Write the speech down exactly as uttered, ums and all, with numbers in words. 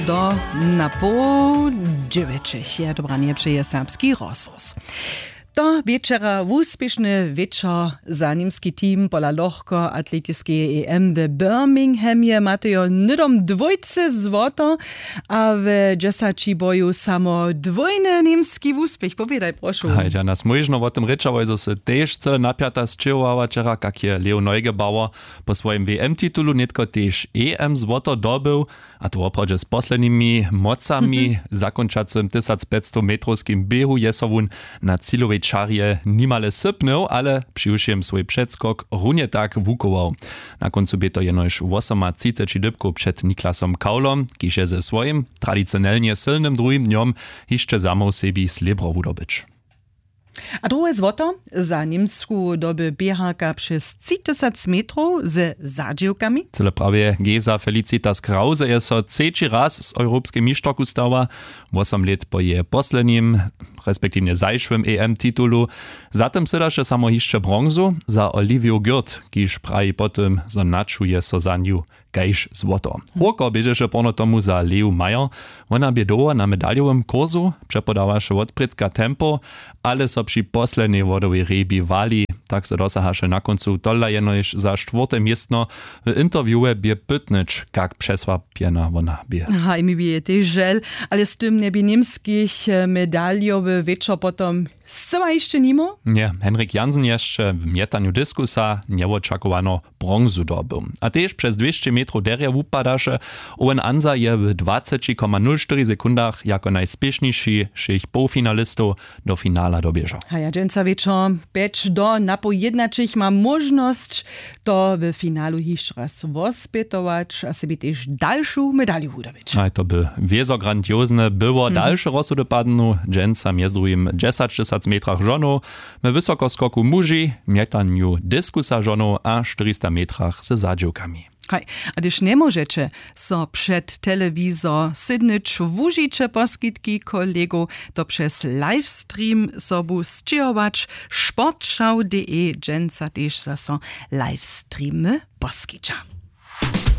Do na pół dziewięć je dobranie przeje serbski rozwoz. To wieczera úspěšny wieczor za niemski team pola lohko atletickiej E M w Birminghamie Matejo nydom dwojce złoto, a w dziesięci boju samo dwojny niemski úspěch. Powiedaj, proszę. Hej, ja nas možno o tym ryczał, że se też cele napiata zczyłała wczera, jak je Leo Neugebauer po swoim W M-titulu netko też E M złoto dobył, a to opradzie z poslednimi mocami zakończacym tysiąc pięćset metrowskim biehu jesowun na cilowej czarje nimale sypnął, ale przyjušiem swój przedskok runie tak wukował. Na końcu by to jenoż trzydzieści dybków przed Niklasom Kaulom, kiż je ze swoim tradycjonalnie silnym drugim dniom jeszcze zamał sobie srebro wydobyć. A drugie złoto za niemsku doby biehaka przez trzy tysiące metrów z zadziewkami. Cele prawie Geza Felicitas Krause je so trzeci raz z europejskiej mistrzostwu stała, osiem lat po jej poslednim, respektive zajszłym E M-titulu. Zatem sydaše samo jeszcze bronzu za Oliviu Gürt, kiż pravi potem znaczuje so za nią kajż złoto. Hoko biežeše porno tomu za Leu Meyer. Ona biedowa na medaljowym kurzu, przepodawaše odprytka tempo, ale so przy poslednej wodowej rebi wali, tak se dosahaše na koncu tola jenož za czwarte miestno w interviewe bie pytnyć, jak przesłapiena ona bie. Aha, i mi bie też żel, ale z tym nie bi niemskich medaljowy wieczor potom zcela jeszcze nimo? Nie, Henrik Jansen jeszcze w mietaniu dyskusa nieoczekowano bronzu dobył. A też przez dwieście metrów derje upadaše, Owen Anza je w dwadzieścia przecinek nul cztery sekundach jako najspieszniejszy szych półfinalistów do finala dobieżał. A ja dżęca wieczor pięć do napo jednaczych ma możność to w finalu jeszcze raz wospytować, a sobie też dalszą medalię wydobyć. A to by wiezo grandiozne było mm. dalsze rozsudopadnu, dżęca między drugim dziesięć metrach żonu, w wysokoskoku muži, mietaniu dyskusa żonu a czterysta metrach ze zadziewkami. Hej, a gdyż nie możecie so przed telewizor sydnyć wužiče poskitki kolegu, to przez livestream sobu stiować sportschau kropka de dżęca też za so livestreamy poskicza.